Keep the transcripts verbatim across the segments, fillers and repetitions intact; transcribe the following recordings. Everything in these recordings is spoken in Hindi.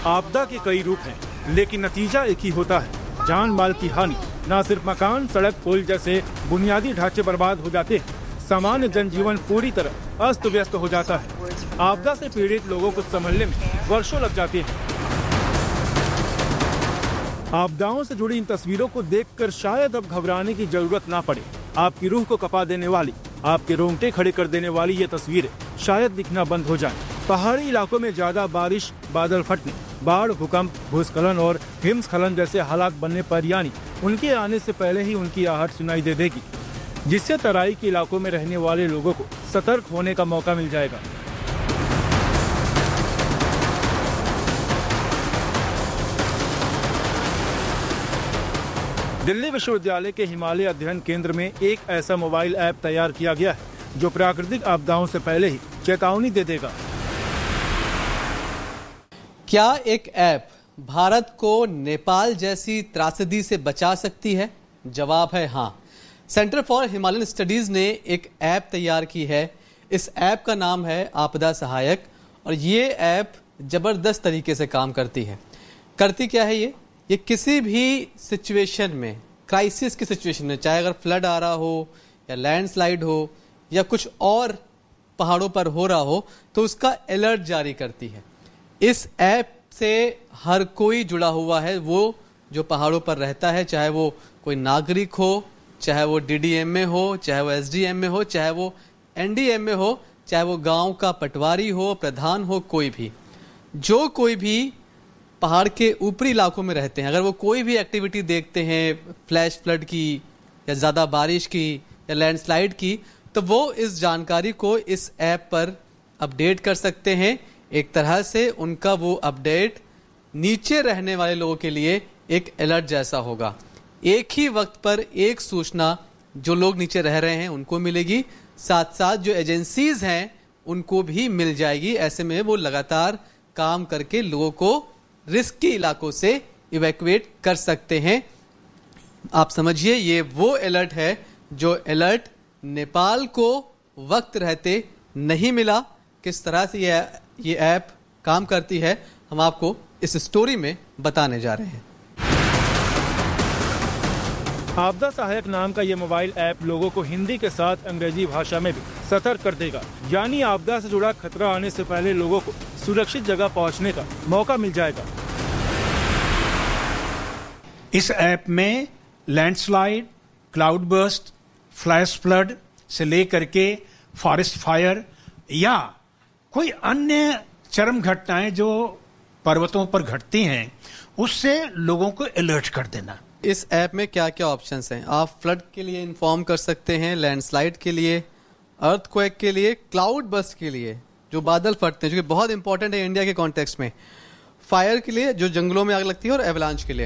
आपदा के कई रूप हैं, लेकिन नतीजा एक ही होता है, जान माल की हानि। न सिर्फ मकान, सड़क, पुल जैसे बुनियादी ढांचे बर्बाद हो जाते हैं, सामान्य जनजीवन पूरी तरह अस्त व्यस्त हो जाता है। आपदा से पीड़ित लोगों को संभलने में वर्षों लग जाते हैं। आपदाओं से जुड़ी इन तस्वीरों को देखकर शायद अब घबराने की जरूरत ना पड़े। आपकी रूह को कपा देने वाली, आपके रोंगटे खड़े कर देने वाली ये तस्वीरें शायद दिखना बंद हो जाएं। पहाड़ी इलाकों में ज्यादा बारिश, बादल फटने, बाढ़, भूकंप, भूस्खलन और हिमस्खलन जैसे हालात बनने पर यानी उनके आने से पहले ही उनकी आहट सुनाई दे देगी, जिससे तराई के इलाकों में रहने वाले लोगों को सतर्क होने का मौका मिल जाएगा। दिल्ली विश्वविद्यालय के हिमालय अध्ययन केंद्र में एक ऐसा मोबाइल ऐप तैयार किया गया है जो प्राकृतिक आपदाओं से पहले ही चेतावनी दे देगा। क्या एक ऐप भारत को नेपाल जैसी त्रासदी से बचा सकती है? जवाब है हाँ। सेंटर फॉर हिमालयन स्टडीज ने एक ऐप तैयार की है। इस ऐप का नाम है आपदा सहायक और ये ऐप जबरदस्त तरीके से काम करती है। करती क्या है ये? ये किसी भी सिचुएशन में, क्राइसिस की सिचुएशन में, चाहे अगर फ्लड आ रहा हो या लैंडस्लाइड हो या कुछ और पहाड़ों पर हो रहा हो, तो उसका अलर्ट जारी करती है। इस ऐप से हर कोई जुड़ा हुआ है, वो जो पहाड़ों पर रहता है, चाहे वो कोई नागरिक हो, चाहे वो डीडीएम में हो, चाहे वो एसडीएम में हो, चाहे वो एनडीएम में हो, चाहे वो गांव का पटवारी हो, प्रधान हो, कोई भी, जो कोई भी पहाड़ के ऊपरी इलाकों में रहते हैं, अगर वो कोई भी एक्टिविटी देखते हैं फ्लैश फ्लड की या ज़्यादा बारिश की या लैंडस्लाइड की, तो वो इस जानकारी को इस ऐप पर अपडेट कर सकते हैं। एक तरह से उनका वो अपडेट नीचे रहने वाले लोगों के लिए एक अलर्ट जैसा होगा। एक ही वक्त पर एक सूचना जो लोग नीचे रह रहे हैं उनको मिलेगी, साथ साथ जो एजेंसीज हैं उनको भी मिल जाएगी। ऐसे में वो लगातार काम करके लोगों को रिस्की इलाकों से इवैक्यूएट कर सकते हैं। आप समझिए, ये वो अलर्ट है जो अलर्ट नेपाल को वक्त रहते नहीं मिला। किस तरह से ये ये ऐप काम करती है, हम आपको इस स्टोरी में बताने जा रहे हैं। आपदा सहायक नाम का ये मोबाइल ऐप लोगों को हिंदी के साथ अंग्रेजी भाषा में भी सतर्क कर देगा, यानी आपदा से जुड़ा खतरा आने से पहले लोगों को सुरक्षित जगह पहुंचने का मौका मिल जाएगा। इस ऐप में landslide, cloud burst, flash flood से लेकर के फॉरेस्ट फायर या कोई अन्य चरम घटनाएं जो पर्वतों पर घटती हैं, उससे लोगों को अलर्ट कर देना। इस ऐप में क्या क्या ऑप्शंस हैं? आप फ्लड के लिए इन्फॉर्म कर सकते हैं, लैंडस्लाइड के लिए, अर्थक्वेक के लिए, क्लाउड बर्स्ट के लिए जो बादल फटते हैं, जो कि बहुत इंपॉर्टेंट है इंडिया के कॉन्टेक्स्ट में, फायर के लिए जो जंगलों में आग लगती है, और एवलांच के लिए।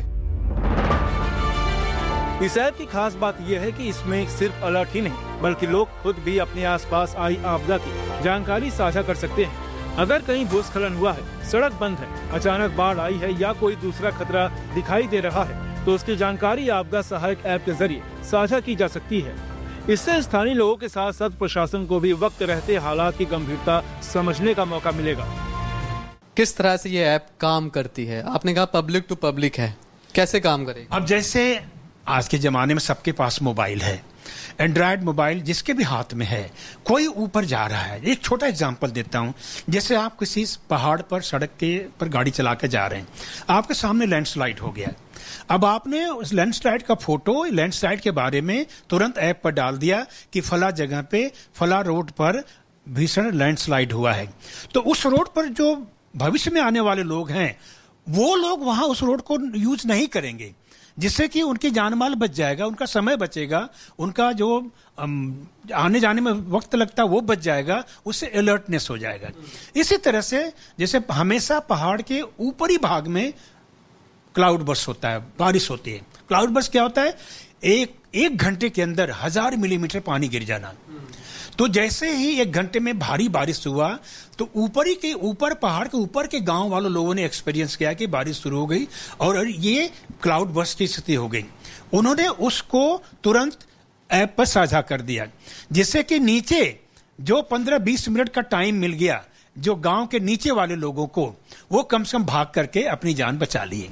इस ऐप की खास बात यह है कि इसमें सिर्फ अलर्ट ही नहीं बल्कि लोग खुद भी अपने आसपास आई आपदा की जानकारी साझा कर सकते हैं। अगर कहीं भूस्खलन हुआ है, सड़क बंद है, अचानक बाढ़ आई है या कोई दूसरा खतरा दिखाई दे रहा है, तो उसकी जानकारी आपदा सहायक ऐप के जरिए साझा की जा सकती है। इससे स्थानीय लोगों के साथ साथ प्रशासन को भी वक्त रहते हालात की गंभीरता समझने का मौका मिलेगा। किस तरह से ये ऐप काम करती है? आपने कहा पब्लिक टू पब्लिक है, कैसे काम करेगा? अब जैसे आज के जमाने में सबके पास मोबाइल है, एंड्रॉयड मोबाइल जिसके भी हाथ में है, कोई ऊपर जा रहा है। एक छोटा एग्जांपल देता हूं, जैसे आप किसी पहाड़ पर, सड़क के पर गाड़ी चला के जा रहे हैं, आपके सामने लैंडस्लाइड हो गया। अब आपने उस लैंडस्लाइड का फोटो, लैंडस्लाइड के बारे में तुरंत ऐप पर डाल दिया कि फला जगह पे, फला रोड पर भीषण लैंडस्लाइड हुआ है। तो उस रोड पर जो भविष्य में आने वाले लोग हैं, वो लोग वहां उस रोड को यूज नहीं करेंगे, जिससे कि उनकी जानमाल बच जाएगा, उनका समय बचेगा, उनका जो आने जाने में वक्त लगता है वो बच जाएगा, उससे अलर्टनेस हो जाएगा। इसी तरह से जैसे हमेशा पहाड़ के ऊपरी भाग में क्लाउड बर्स्ट होता है, बारिश होती है। क्लाउड बर्स्ट क्या होता है? एक एक घंटे के अंदर हजार मिलीमीटर पानी गिर जाना। तो जैसे ही एक घंटे में भारी बारिश हुआ, तो ऊपरी के ऊपर, पहाड़ के ऊपर के गांव वालों लोगों ने एक्सपीरियंस किया कि बारिश शुरू हो गई और ये क्लाउड बर्स्ट की स्थिति हो गई। उन्होंने उसको तुरंत ऐप पर साझा कर दिया, जिससे कि नीचे जो पंद्रह बीस मिनट का टाइम मिल गया जो गांव के नीचे वाले लोगों को वो कम से कम भाग करके अपनी जान बचा लिए।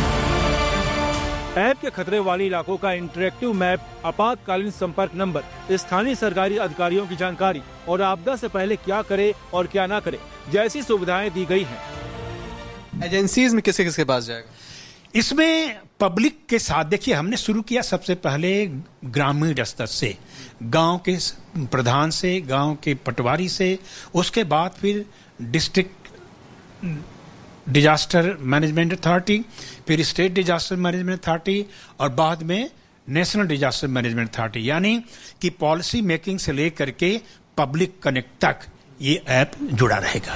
ऐप के खतरे वाले इलाकों का इंटरेक्टिव मैप, आपातकालीन संपर्क नंबर, स्थानीय सरकारी अधिकारियों की जानकारी और आपदा से पहले क्या करे और क्या ना करे जैसी सुविधाएं दी गई हैं। एजेंसीज में किसे किसके पास जाएगा? इसमें पब्लिक के साथ देखिए, हमने शुरू किया सबसे पहले ग्रामीण स्तर से, गांव के प्रधान से, गांव के पटवारी से, उसके बाद फिर डिस्ट्रिक्ट डिजास्टर मैनेजमेंट अथॉरिटी, फिर स्टेट डिजास्टर मैनेजमेंट अथॉरिटी और बाद में नेशनल डिजास्टर मैनेजमेंट अथॉरिटी, यानी कि पॉलिसी मेकिंग से लेकर के पब्लिक कनेक्ट तक ये ऐप जुड़ा रहेगा।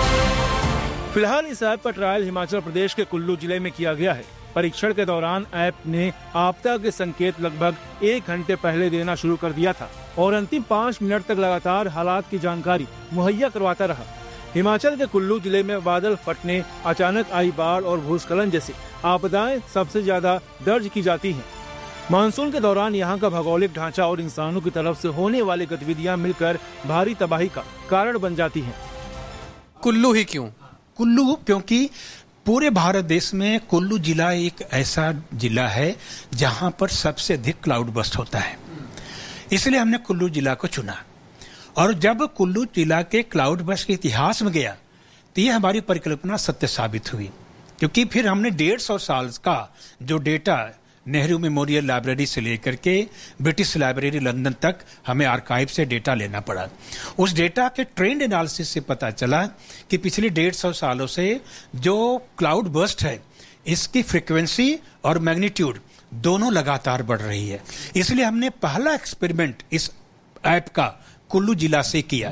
फिलहाल इस ऐप का ट्रायल हिमाचल प्रदेश के कुल्लू जिले में किया गया है। परीक्षण के दौरान ऐप ने आपदा के संकेत लगभग एक घंटे पहले देना शुरू कर दिया था और अंतिम पाँच मिनट तक लगातार हालात की जानकारी मुहैया करवाता रहा। हिमाचल के कुल्लू जिले में बादल फटने, अचानक आई बाढ़ और भूस्खलन जैसी आपदाएं सबसे ज्यादा दर्ज की जाती हैं। मानसून के दौरान यहाँ का भौगोलिक ढांचा और इंसानों की तरफ से होने वाली गतिविधियां मिलकर भारी तबाही का कारण बन जाती हैं। कुल्लू ही क्यों? कुल्लू क्योंकि पूरे भारत देश में कुल्लू जिला एक ऐसा जिला है जहां पर सबसे अधिक क्लाउड बस्ट होता है, इसलिए हमने कुल्लू जिला को चुना। और जब कुल्लू जिला के क्लाउड बस्ट के इतिहास में गया तो ये हमारी परिकल्पना सत्य साबित हुई, क्योंकि फिर हमने डेढ़ सौ साल का जो डेटा नेहरू मेमोरियल लाइब्रेरी से लेकर के ब्रिटिश लाइब्रेरी लंदन तक हमें आर्काइव से डेटा लेना पड़ा। उस डेटा के ट्रेंड एनालिसिस से पता चला कि पिछले डेढ़ सौ सालों से जो क्लाउड बर्स्ट है इसकी फ्रीक्वेंसी और मैग्नीट्यूड दोनों लगातार बढ़ रही है। इसलिए हमने पहला एक्सपेरिमेंट इस ऐप का कुल्लू जिला से किया।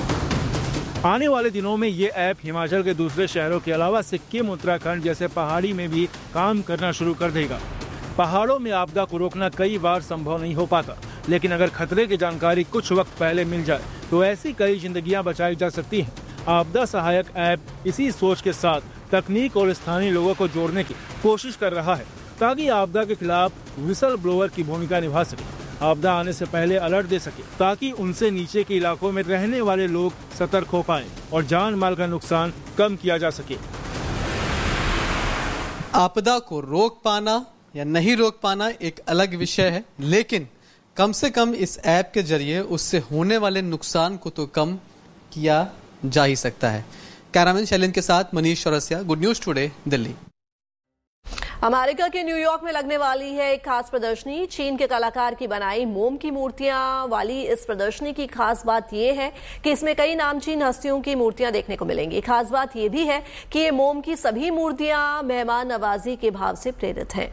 आने वाले दिनों में ये ऐप हिमाचल के दूसरे शहरों के अलावा सिक्किम, उत्तराखंड जैसे पहाड़ी में भी काम करना शुरू कर देगा। पहाड़ों में आपदा को रोकना कई बार संभव नहीं हो पाता, लेकिन अगर खतरे की जानकारी कुछ वक्त पहले मिल जाए तो ऐसी कई जिंदगियां बचाई जा सकती हैं। आपदा सहायक ऐप इसी सोच के साथ तकनीक और स्थानीय लोगों को जोड़ने की कोशिश कर रहा है ताकि आपदा के खिलाफ विसल ब्लोअर की भूमिका निभा सके, आपदा आने से पहले अलर्ट दे सके ताकि उनसे नीचे के इलाकों में रहने वाले लोग सतर्क हो पाएं और जान माल का नुकसान कम किया जा सके। आपदा को रोक पाना या नहीं रोक पाना एक अलग विषय है, लेकिन कम से कम इस ऐप के जरिए उससे होने वाले नुकसान को तो कम किया जा ही सकता है। कैमरामैन शैलेंद्र के साथ Manish Chaurasia, good news today, Delhi. America के न्यूयॉर्क में लगने वाली है एक खास प्रदर्शनी। चीन के कलाकार की बनाई मोम की मूर्तियां वाली इस प्रदर्शनी की खास बात यह है कि इसमें कई नामचीन हस्तियों की मूर्तियां देखने को मिलेंगी। खास बात यह भी है कि ये मोम की सभी मूर्तियां मेहमान नवाजी के भाव से प्रेरित हैं।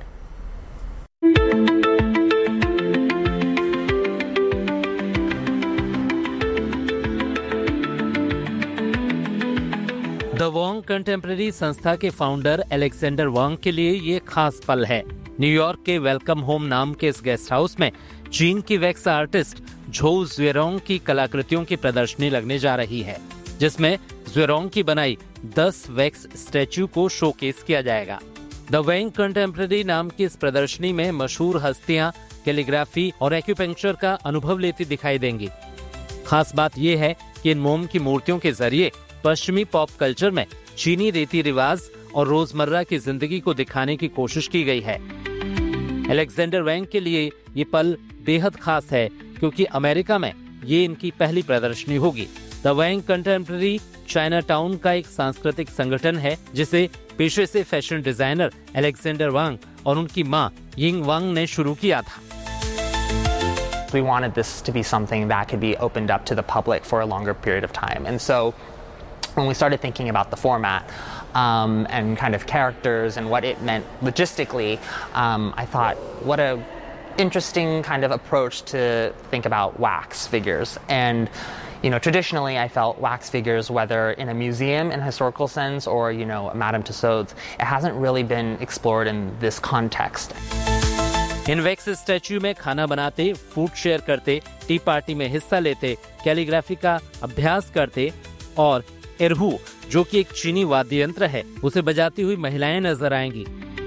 द वॉन्ग कंटेम्प्रेरी संस्था के फाउंडर अलेक्जेंडर वांग के लिए ये खास पल है। न्यूयॉर्क के वेलकम होम नाम के इस गेस्ट हाउस में चीन की वैक्स आर्टिस्ट झोउ ज़्वेरोंग की कलाकृतियों की प्रदर्शनी लगने जा रही है, जिसमें ज़्वेरोंग की बनाई दस वैक्स स्टैच्यू को शोकेस किया जाएगा। द वॉन्ग कंटेम्प्रेरी नाम की इस प्रदर्शनी में मशहूर हस्तियां कैलीग्राफी और एक्यूपंक्चर का अनुभव लेती दिखाई देंगी। खास बात यह है कि इन मोम की मूर्तियों के जरिए पश्चिमी पॉप कल्चर में चीनी रीति रिवाज और रोजमर्रा की जिंदगी को दिखाने की कोशिश की गई है। अलेक्जेंडर वैंग के लिए ये पल बेहद खास है क्योंकि अमेरिका में ये इनकी पहली प्रदर्शनी होगी। The Wang contemporary China town का एक सांस्कृतिक संगठन है जिसे पेशे से फैशन डिजाइनर अलेक्जेंडर वांग और उनकी मां यिंग वांग ने शुरू किया था। We wanted this to be something that could be opened up to the public for a longer period of time. And so when we started thinking about the format um, and kind of characters and what it meant logistically, um, I thought, what a interesting kind of approach to think about wax figures. And, you know, traditionally I felt wax figures, whether in a museum in a historical sense or, you know, Madame Tussauds, it hasn't really been explored in this context. In wax statue में खाना बनाते, फूड शेयर करते, टी पार्टी में हिस्सा लेते, कैलीग्राफी का अभ्यास करते और एरहू, जो कि एक चीनी वाद्य यंत्र है, उसे बजाती हुई महिलाएं नजर आएंगी।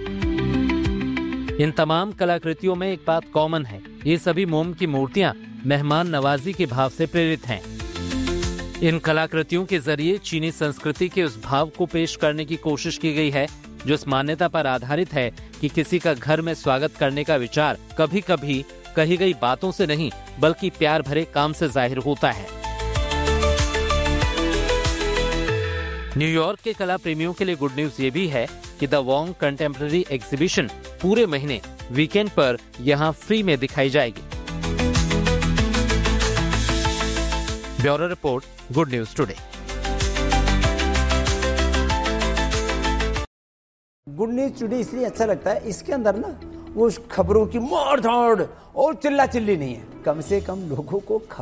इन तमाम कलाकृतियों में एक बात कॉमन है, ये सभी मोम की मूर्तियां मेहमान नवाजी के भाव से प्रेरित हैं। इन कलाकृतियों के जरिए चीनी संस्कृति के उस भाव को पेश करने की कोशिश की गई है जो इस मान्यता पर आधारित है कि किसी का घर में स्वागत करने का विचार कभी कभी कही गई बातों से नहीं बल्कि प्यार भरे काम से जाहिर होता है। न्यूयॉर्क के कला प्रेमियों के लिए गुड न्यूज ये भी है कि द वोंग कंटेम्पररी एग्जीबिशन पूरे महीने वीकेंड पर यहाँ फ्री में दिखाई जाएगी। Bureau report, good news today. Good news today इसलिए अच्छा लगता है, इसके अंदर ना वो खबरों की मार धाड़ और चिल्ला चिल्ली नहीं है, कम से कम लोगों को